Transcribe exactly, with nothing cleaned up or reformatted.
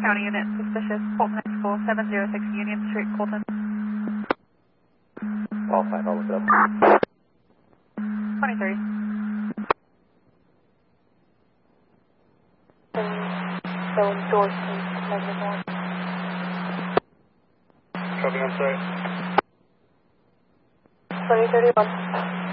County unit, suspicious, Colton High School, seven zero six Union Street, Colton. All fine, I'll look it up. twenty thirty. So endorsement, measurement. Copy on site. twenty thirty-one.